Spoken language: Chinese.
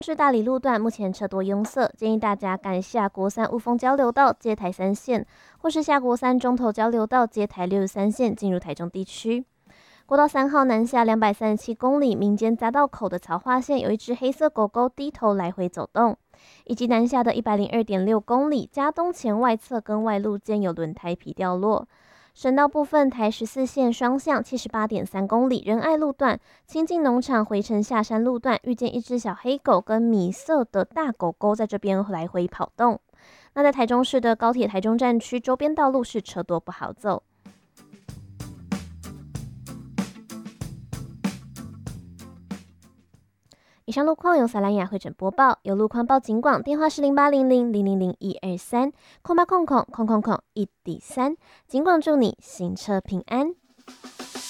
市大里路段目前车多拥塞，建议大家赶下国三雾峰交流道接台3线，或是下国三中投交流道接台63线进入台中地区。国道3号南下237公里，民间匝道口的曹化线有一只黑色狗狗低头来回走动，以及南下的102.6公里，嘉东前外侧跟外路间有轮胎皮掉落。省道部分，台14线双向78.3公里，仁爱路段清境农场回程下山路段，遇见一只小黑狗跟米色的大狗狗在这边来回跑动。那在台中市的高铁台中站区周边道路是车多不好走。以上路况由萨兰雅汇整播报，有路况报警广，电话是0800000123，空800000001D3。警广祝你行车平安。